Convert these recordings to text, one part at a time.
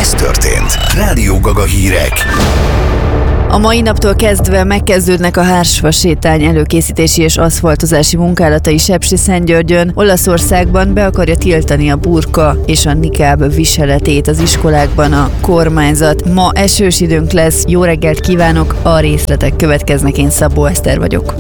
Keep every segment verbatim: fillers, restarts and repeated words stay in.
ez történt. Rádió Gaga hírek. A mai naptól kezdve megkezdődnek a Hársfa-sétány előkészítési és aszfaltozási munkálatai Sepsiszentgyörgyön. Olaszországban be akarja tiltani a burka és a nikáb viseletét az iskolákban a kormányzat. Ma esős időnk lesz, jó reggelt kívánok, a részletek következnek, én Szabó Eszter vagyok.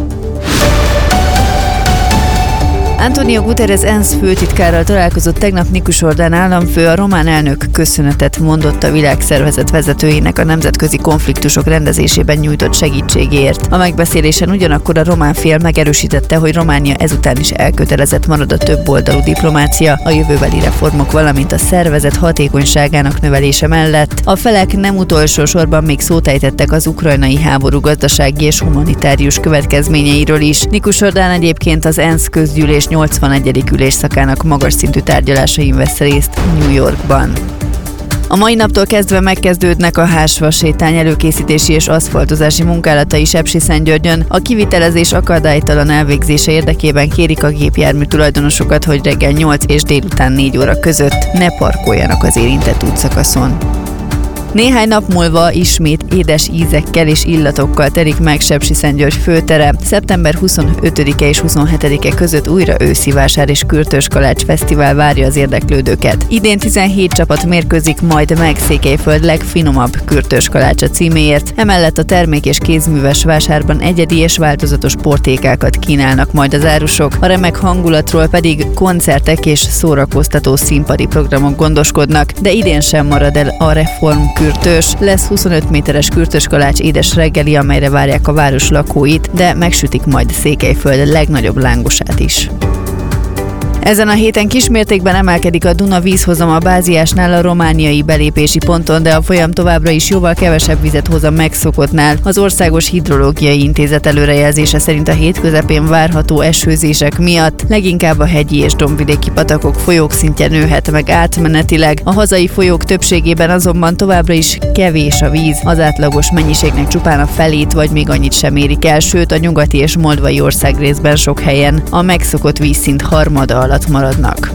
Antonio Guterres ENSZ főtitkárral találkozott tegnap Nikus Orbán államfő, a román elnök köszönetet mondott a világszervezet vezetőjének a nemzetközi konfliktusok rendezésében nyújtott segítségért. A megbeszélésen ugyanakkor a román fél megerősítette, hogy Románia ezután is elkötelezett marad a többoldalú diplomácia, a jövőbeli reformok, valamint a szervezet hatékonyságának növelése mellett. A felek nem utolsó sorban még szót ejtettek az ukrajnai háború gazdasági és humanitárius következményeiről is. Nikus Orbán egyébként az ENSZ közgyűlés nyolcvanegyedik ülésszakának magas szintű tárgyalásain vesz részt New Yorkban. A mai naptól kezdve megkezdődnek a Hársfa-sétány előkészítési és aszfaltozási munkálatai Sepsiszentgyörgyön. A kivitelezés akadálytalan elvégzése érdekében kérik a gépjármű tulajdonosokat, hogy reggel nyolc és délután négy óra között ne parkoljanak az érintett útszakaszon. Néhány nap múlva ismét édes ízekkel és illatokkal terik meg Sepsiszentgyörgy főtere. szeptember huszonötödike és huszonhetedike között újra őszi vásár és kürtös kalács fesztivál várja az érdeklődőket. Idén tizenhét csapat mérkőzik majd meg Székelyföld legfinomabb kürtös kalácsa címéért. Emellett a termék- és kézműves vásárban egyedi és változatos portékákat kínálnak majd az árusok. A remek hangulatról pedig koncertek és szórakoztató színpadi programok gondoskodnak, de idén sem marad el a reform kürtös. Lesz huszonöt méteres kürtös kalács édes reggeli, amelyre várják a város lakóit, de megsütik majd Székelyföld legnagyobb lángosát is. Ezen a héten kismértékben emelkedik a Duna vízhozama Báziásnál a romániai belépési ponton, de a folyam továbbra is jóval kevesebb vizet hoz a megszokottnál. Az Országos Hidrológiai Intézet előrejelzése szerint a hét közepén várható esőzések miatt leginkább a hegyi és dombvidéki patakok folyók szintje nőhet meg átmenetileg. A hazai folyók többségében azonban továbbra is kevés a víz, az átlagos mennyiségnek csupán a felét vagy még annyit sem érik el, sőt a nyugati és moldvai országrészben sok helyen a megszokott vízszint harmada alatt maradnak.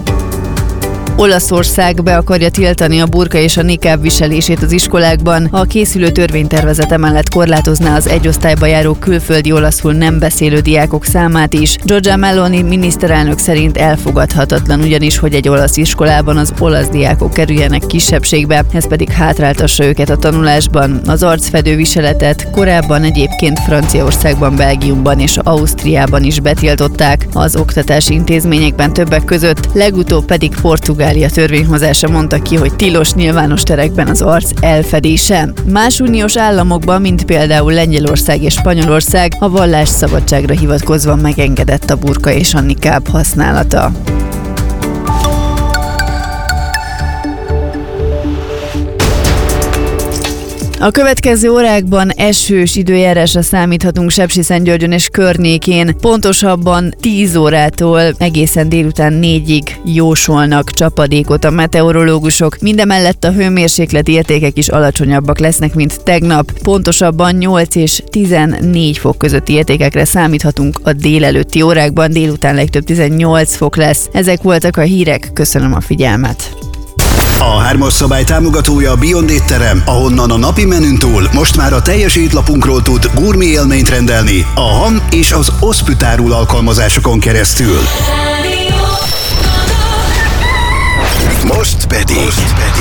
Olaszország be akarja tiltani a burka és a nikáb viselését az iskolákban. A készülő törvénytervezet emellett korlátozná az egy osztályba járó külföldi olaszul nem beszélő diákok számát is. Giorgia Meloni miniszterelnök szerint elfogadhatatlan ugyanis, hogy egy olasz iskolában az olasz diákok kerüljenek kisebbségbe, ez pedig hátráltassa őket a tanulásban. Az arcfedő viseletet korábban egyébként Franciaországban, Belgiumban és Ausztriában is betiltották az oktatási intézményekben többek között, legutóbb pedig Portugál A törvényhozása mondta ki, hogy tilos nyilvános terekben az arc elfedése. Más uniós államokban, mint például Lengyelország és Spanyolország, a vallásszabadságra hivatkozva megengedett a burka és a nikáb használata. A következő órákban esős időjárásra számíthatunk Sepsiszentgyörgyön és környékén. Pontosabban tíz órától egészen délután négyig jósolnak csapadékot a meteorológusok. Mindemellett a hőmérsékleti értékek is alacsonyabbak lesznek, mint tegnap. Pontosabban nyolc és tizennégy fok közötti értékekre számíthatunk a délelőtti órákban, délután legtöbb tizennyolc fok lesz. Ezek voltak a hírek, köszönöm a figyelmet. A hármas szabály támogatója a Beyond étterem, ahonnan a napi menün túl most már a teljes étlapunkról tud gurmé élményt rendelni a Ham és az Ospitárul alkalmazásokon keresztül. Most pedig